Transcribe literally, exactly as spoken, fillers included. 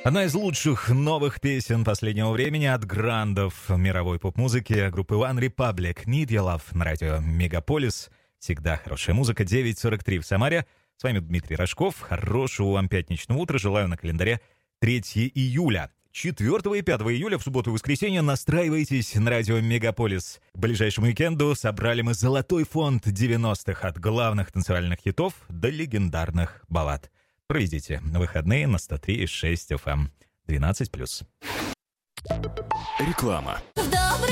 Одна из лучших новых песен последнего времени от грандов мировой поп-музыки группы One Republic «Need Your Love» на радио Мегаполис. Всегда хорошая музыка. девять сорок три в Самаре. С вами Дмитрий Рожков. Хорошего вам пятничного утра. Желаю на календаре третьего июля. четвёртого и пятого июля в субботу и воскресенье настраивайтесь на радио Мегаполис. К ближайшему уикенду собрали мы золотой фонд девяностых от главных танцевальных хитов до легендарных баллад. Проведите выходные на сто три и шесть эф эм. двенадцать плюс. Реклама. Добрый